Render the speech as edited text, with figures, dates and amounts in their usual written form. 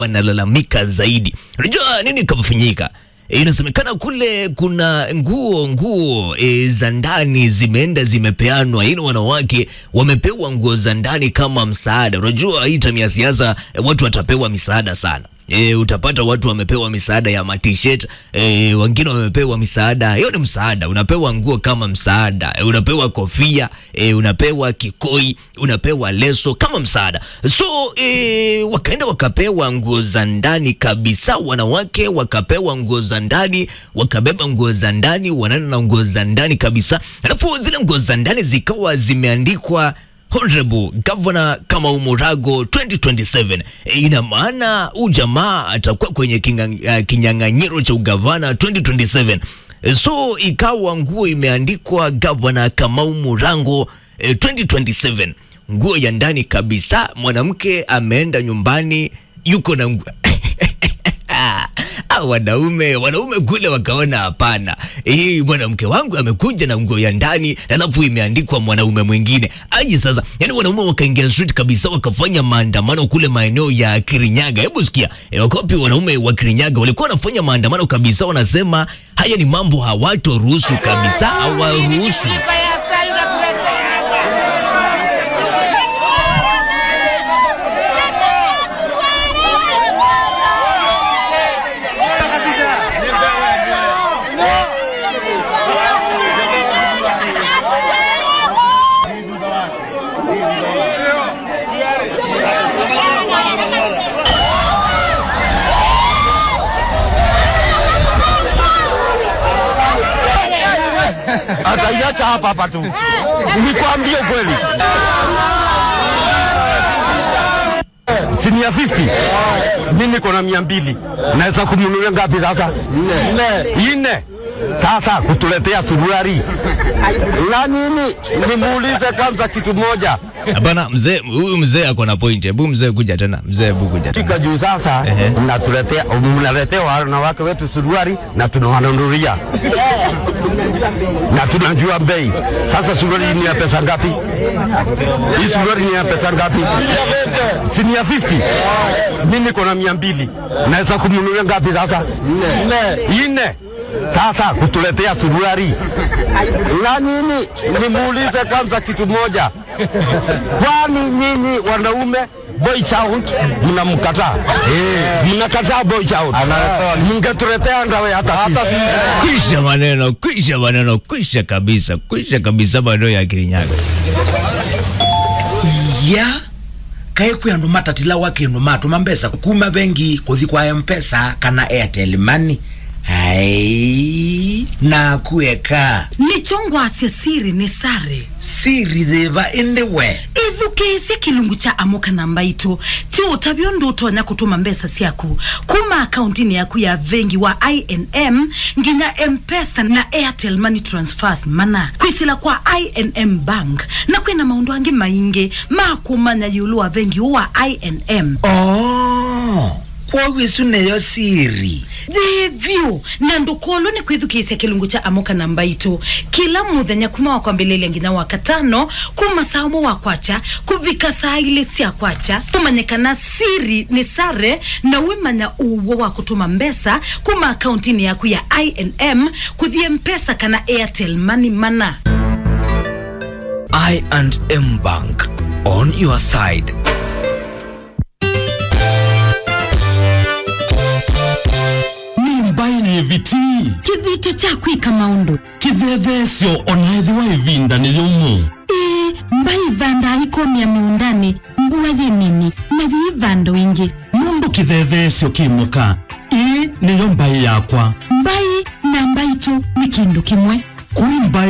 wanalalamika zaidi. Unajua nini kafanyika? Inasemekana kule kuna nguo za ndani zimepeanwa. Wanawake wamepewa nguo za ndani kama msaada. Unajua hii tamia siasa watu watapewa misaada sana. Utapata watu wamepewa misaada ya t-shirt, wengine wamepewa misaada. Hiyo ni msaada, unapewa nguo kama msaada, unapewa kofia, unapewa kikoi, unapewa leso kama msaada. So wakaenda wakapewa nguo za ndani kabisa, wanawake wakapewa nguo za ndani, wakabeba nguo za ndani, wanana na nguo za ndani kabisa. Alafu zile nguo za ndani zikawa zimeandikwa Honorable Governor Kamau Murago 2027. Ina maana ujamaa atakuwa kwenye kinyang'anyiro cha ugavana 2027. So ikawa nguo imeandikwa Governor Kamau Murago 2027. Nguo ya ndani kabisa, mwanamke ameenda nyumbani yuko na nguo. Wanaume kule wakaona hapana. Mwanamke wangu amekuja na nguo ya ndani alafu imeandikwa mwanaume mwingine. Sasa wanaume wakaingia street kabisa, wakafanya maandamano kule maeneo ya Kirinyaga. Hebu sikia, wakopi wanaume wa Kirinyaga walikuwa wanafanya maandamano kabisa, wanasema haya ni mambo hawatoruhusu kabisa, hawaruhusu. Ataiacha hapa tu. Nikwambie kweli. Sini ya 50. Mimi niko na 200. Naweza kumnunulia ngapi sasa? 4. Sasa kutuletea suruali. La nini? Nimuulize kwanza kitu moja. Hapana mzee, huyu mzee ako na point. Hebu mzee kuja tena. Hebu kuja tena. Kika juu sasa mnaletea wanawake wetu suruali na tunawanunulia. Na tunajua bei. Sasa suruali ni ya pesa ngapi? Hii suruali ni ya pesa ngapi? Sini ya 50. Mimi niko na 200. Naweza kumnunulia ngapi sasa? 4. Sasa kutuletea suruali. La nini? Nimuulize kwanza kitu moja. Kwani nyinyi wanaume boy child mnamkataa? Mnakataa boy child. Mngetuletea ndawe hata sisi. Kwisha kabisa bado ya Kirinyaga. Kae kuyando matatila wake no matu mambesa kuma bengi kuthi kwa M-Pesa kana Airtel Money. Na kueka ni chongwa asya siri ni sare siri theva indewe ithukise kilungu cha amoka namba ito ti utabiondo utonya kutuma mbesa siaku kuma akaunti yaku ya vengi wa INM nginya M-Pesa na Airtel Money transfers mana kwisila kwa INM Bank na kwena maundu angi mainge makumanya yulu wa vengi wa INM. Kwa wisu neyo siri View nando kolo ni kwithukisia kilungu cha amoka namba ito kila muthenya kuma wakwambelele ngina wakatano kuma saumo wakwacha kuvika saa ile sia kwacha tumanyekana siri ni sare na wimanya uwo wa kutuma mbesa kuma akaunti yaku ya INM kuthie M-Pesa kana Airtel Money mana. I&M Bank on your side. Mbaye viti Kithito cha kwika maundu kithethesyo onaithi wa ivinda ni yumu mbai vanda ikomia miundani mbuwa ye nini na yi vando ingi mundu kithethesyo kimuka ni yo mbai yakwa mbai na mbai tu ni kindu kimwe kui mbai